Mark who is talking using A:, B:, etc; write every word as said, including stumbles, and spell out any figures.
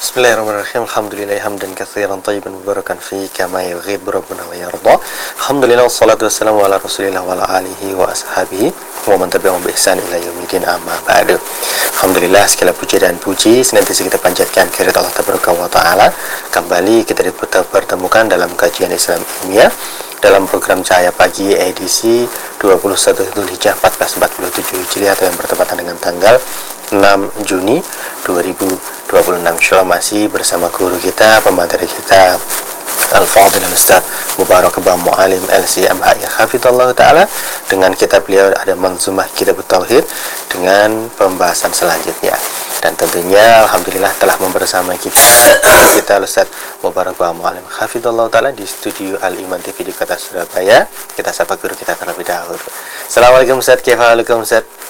A: Bismillahirrahmanirrahim. Alhamdulillah hamdan katsiran thayyiban mubarakan fi kama yuhibbu rabbuna wa yarda. Alhamdulillah wassalatu wassalamu ala Rasulillah wa ala alihi wa ashabihi wa man tabi'ahum bi ihsan ila yaumil amma ba'du. Alhamdulillah, segala puji dan puji senantiasa kita panjatkan kehadirat Allah Tabaraka wa taala. Kembali kita dipertemukan dalam kajian Islam ilmiah dalam program Cahaya Pagi edisi dua puluh satu Dzulhijjah seribu empat ratus empat puluh tujuh Hijriah atau yang bertepatan dengan tanggal enam Juni dua ribu dua puluh enam. Insyaallah masih bersama guru kita, pemateri kita Al-Fadhil Ustaz Mubarak Ba Mu'alim L C M H I Hafizallahu Ta'ala, dengan kitab beliau ada Manzumah Kitabut Tauhid dengan pembahasan selanjutnya. Dan tentunya Alhamdulillah telah membersama kita kita Ustaz Mubarak Ba Mu'alim Hafizallahu Ta'ala di studio Al-Iman T V di kota Surabaya. Kita sapa guru kita terlebih dahulu. Assalamualaikum Ustaz. Kaifa halukum Ustaz?